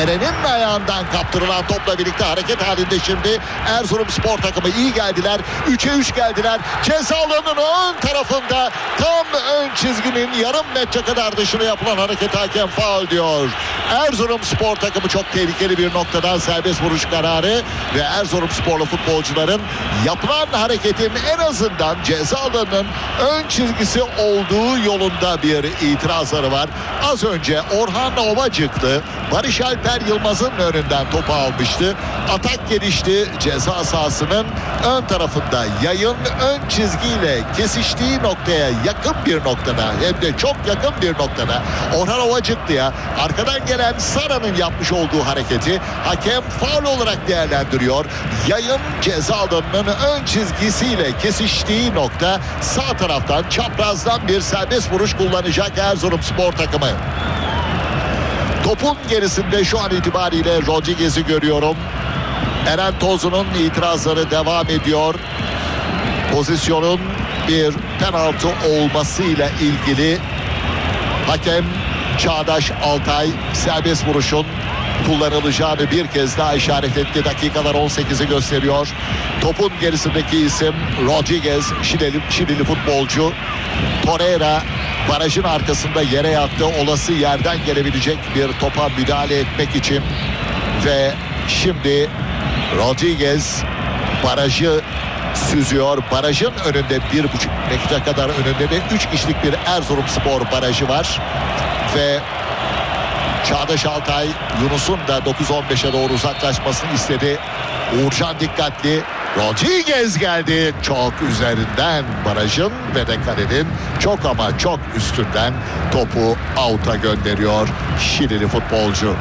Eren'in ayağından kaptırılan topla birlikte hareket halinde şimdi Erzurumspor takımı. İyi geldiler. 3'e 3 geldiler. Ceza alanının ön tarafında tam ön çizginin yarım metre kadar dışına yapılan hareket hakem faul diyor. Erzurumspor takımı çok tehlikeli bir noktadan serbest vuruş kararı ve Erzurumsporlu futbolcuların yapılan hareketin en azından ceza alanının ön çizgisi olduğu yolunda bir itirazları var. Az önce Orhan Ovacıklı Barış Alper Yılmaz'ın önünden topu almıştı. Atak gelişti. Ceza sahasının ön tarafında yayın ön çizgiyle kesiştiği noktaya yakın bir noktada, hem de çok yakın bir noktada Orhan Ovacıklı'ya arkadan gelen Sara'nın yapmış olduğu hareketi hakem faul olarak değerlendiriyor. Yayın ceza alanının ön çizgisiyle kesiştiği nokta, sağ taraftan çaprazdan bir serbest vuruş kullanacak Erzurumspor takımı. Topun gerisinde şu an itibariyle Rodriguez'i görüyorum. Eren Tozu'nun itirazları devam ediyor. Pozisyonun bir penaltı olmasıyla ilgili hakem Çağdaş Altay serbest vuruşun kullanılacağını bir kez daha işaret etti. Dakikalar 18'i gösteriyor. Topun gerisindeki isim Rodriguez, Şilili futbolcu. Torreira barajın arkasında yere yattı. Olası yerden gelebilecek bir topa müdahale etmek için ve şimdi Rodriguez barajı süzüyor. Barajın önünde 1,5 metre kadar önünde de 3 kişilik bir Erzurumspor barajı var ve Çağdaş Altay Yunus'un da 9-15'e doğru uzaklaşmasını istedi. Uğurcan dikkatli. Rodriguez geldi. Çok üzerinden barajın ve de kalenin çok ama çok üstünden topu out'a gönderiyor Şilili futbolcu.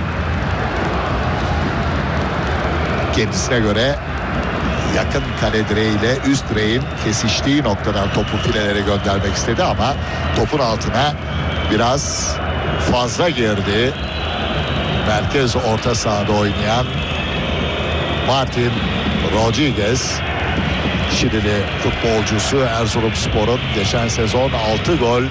Kendisine göre yakın kale direğiyle üst direğin kesiştiği noktadan topu filelere göndermek istedi ama topun altına biraz fazla girdi. Merkez orta sahada oynayan Martin Rodriguez, Şilili futbolcusu, Erzurumspor'un geçen sezon 6 gol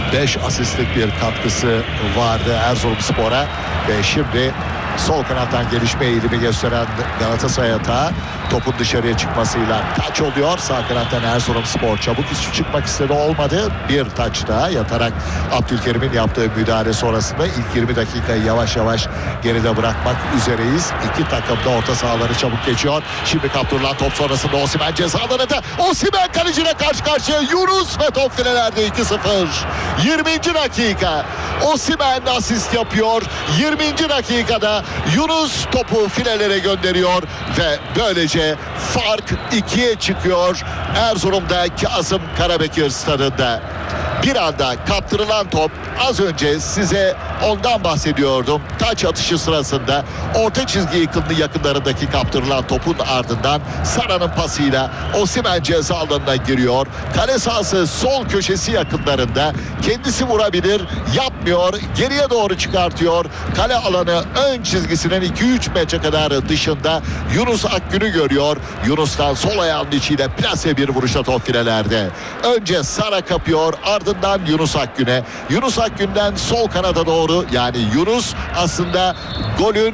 5 asistlik bir katkısı vardı Erzurumspor'a ve şimdi sol kanattan gelişme eğilimi gösteren Galatasaray atağı topun dışarıya çıkmasıyla taç oluyor. Sağ kanattan Erzurumspor çabuk çıkmak istedi, olmadı. Bir taç daha yatarak Abdülkerim'in yaptığı müdahale sonrasında ilk 20 dakikayı yavaş yavaş geride bırakmak üzereyiz. İki takım da orta sahaları çabuk geçiyor. Şimdi kaptırılan top sonrasında Osimhen ceza alanında. Osimhen kaleciyle karşı karşıya. Yunus ve top filelerde 2-0. 20. dakika. Osimhen asist yapıyor. 20. dakikada Yunus topu filelere gönderiyor ve böylece fark 2'ye çıkıyor Erzurum'da Kazım Karabekir stadında. Bir anda kaptırılan top, az önce size ondan bahsediyordum. Taç atışı sırasında orta çizgi yakınlarındaki kaptırılan topun ardından Sara'nın pasıyla Osimhen ceza alanına giriyor. Kale sahası sol köşesi yakınlarında, kendisi vurabilir, yapmıyor, geriye doğru çıkartıyor. Kale alanı ön çizgisinin 2-3 metre kadar dışında Yunus Akgün'ü görüyor. Yunus'tan sol ayağının içiyle plase bir vuruşla top filelerde. Önce Sara kapıyor, ardından Yunus Akgün'e. Yunus Akgün'den sol kanada doğru, yani Yunus aslında golün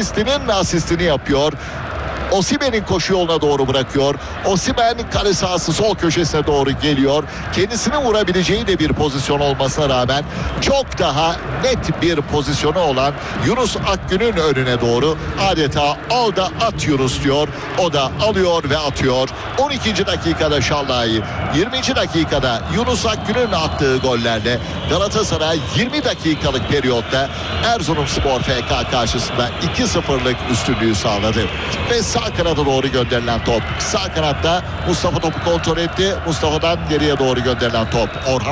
asistini yapıyor. Osimhen'in koşu yoluna doğru bırakıyor. Osimhen kale sahası sol köşesine doğru geliyor. Kendisini vurabileceği de bir pozisyon olmasına rağmen çok daha net bir pozisyonu olan Yunus Akgün'ün önüne doğru adeta al da at Yunus diyor. O da alıyor ve atıyor. 12. dakikada Şallay, 20. dakikada Yunus Akgün'ün attığı gollerle Galatasaray 20 dakikalık periyotta Erzurumspor FK karşısında 2-0'lık üstünlüğü sağladı. Ve sağ kanada doğru gönderilen top. Sağ kanatta Mustafa topu kontrol etti. Mustafa'dan geriye doğru gönderilen top.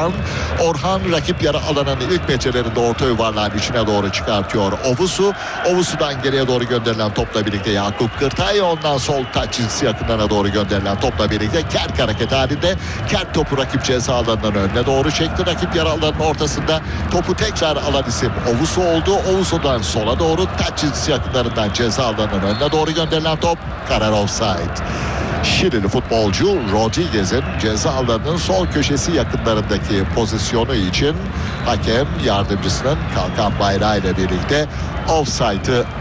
Orhan rakip yarı alanının ilk metrelerinde orta yuvarlağın içine doğru çıkartıyor Ovusu'dan geriye doğru gönderilen topla birlikte Yakup Kırtay, ondan sol taç çizgisi yakınlarına doğru gönderilen topla birlikte Kerk hareket halinde. Kerk topu rakip ceza alanının önüne doğru çekti. Rakip yarı alanının ortasında topu tekrar alan isim Ovusu oldu. Ovusu'dan sola doğru taç çizgisi yakınlarından ceza alanının önüne doğru gönderilen top, karar offside. Şilili futbolcu Rodriguez'in ceza alanının sol köşesi yakınlarındaki pozisyonu için hakem yardımcısının kalkan bayrağı ile birlikte offside'ı